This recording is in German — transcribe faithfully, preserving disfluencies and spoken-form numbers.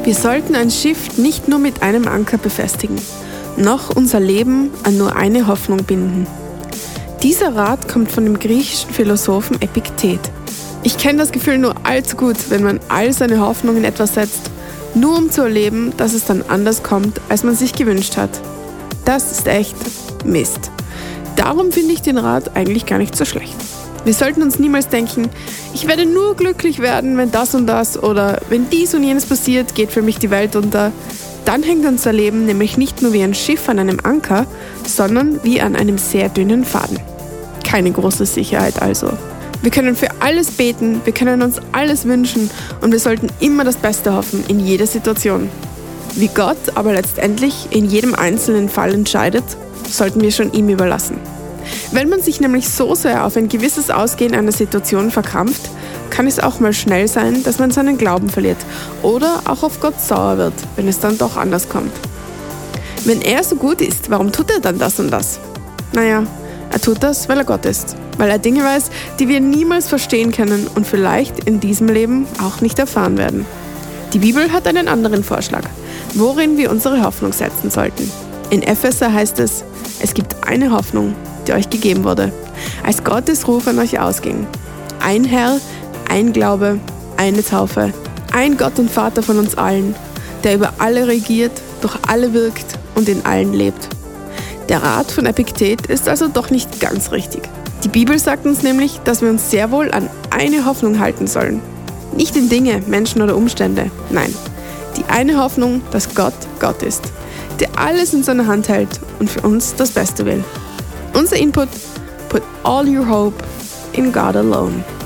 Wir sollten ein Schiff nicht nur mit einem Anker befestigen, noch unser Leben an nur eine Hoffnung binden. Dieser Rat kommt von dem griechischen Philosophen Epiktet. Ich kenne das Gefühl nur allzu gut, wenn man all seine Hoffnung in etwas setzt, nur um zu erleben, dass es dann anders kommt, als man sich gewünscht hat. Das ist echt Mist. Darum finde ich den Rat eigentlich gar nicht so schlecht. Wir sollten uns niemals denken, ich werde nur glücklich werden, wenn das und das oder wenn dies und jenes passiert, geht für mich die Welt unter. Dann hängt unser Leben nämlich nicht nur wie ein Schiff an einem Anker, sondern wie an einem sehr dünnen Faden. Keine große Sicherheit also. Wir können für alles beten, wir können uns alles wünschen und wir sollten immer das Beste hoffen in jeder Situation. Wie Gott aber letztendlich in jedem einzelnen Fall entscheidet, sollten wir schon ihm überlassen. Wenn man sich nämlich so sehr auf ein gewisses Ausgehen einer Situation verkrampft, kann es auch mal schnell sein, dass man seinen Glauben verliert oder auch auf Gott sauer wird, wenn es dann doch anders kommt. Wenn er so gut ist, warum tut er dann das und das? Naja, er tut das, weil er Gott ist, weil er Dinge weiß, die wir niemals verstehen können und vielleicht in diesem Leben auch nicht erfahren werden. Die Bibel hat einen anderen Vorschlag, worin wir unsere Hoffnung setzen sollten. In Epheser heißt es, es gibt eine Hoffnung, die euch gegeben wurde, als Gottes Ruf an euch ausging. Ein Herr, ein Glaube, eine Taufe, ein Gott und Vater von uns allen, der über alle regiert, durch alle wirkt und in allen lebt. Der Rat von Epiktet ist also doch nicht ganz richtig. Die Bibel sagt uns nämlich, dass wir uns sehr wohl an eine Hoffnung halten sollen. Nicht in Dinge, Menschen oder Umstände, nein. Die eine Hoffnung, dass Gott Gott ist, der alles in seiner Hand hält und für uns das Beste will. Unser Input: Put all your hope in God alone.